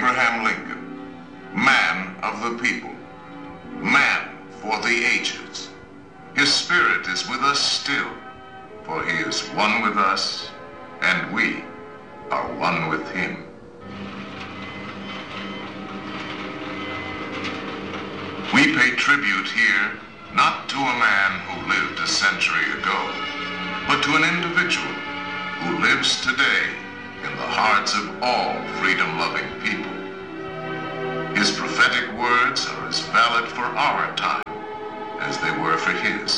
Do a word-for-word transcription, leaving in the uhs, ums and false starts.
Abraham Lincoln, man of the people, man for the ages. His spirit is with us still, for he is one with us, and we are one with him. We pay tribute here not to a man who lived a century ago, but to an individual who lives today in the hearts of all freedom-loving people. His prophetic words are as valid for our time as they were for his.